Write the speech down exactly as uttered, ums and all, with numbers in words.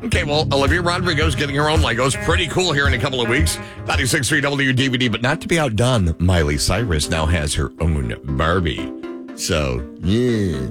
Okay, well, Olivia Rodrigo's getting her own Legos. Pretty cool here in a couple of weeks. ninety-six point three W D V D, but not to be outdone, Miley Cyrus now has her own Barbie. So, yeah,